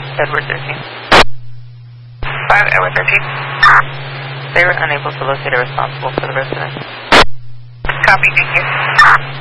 Edward 13. 5 Edward 13. They were unable to locate a responsible for the resident. Copy, thank you.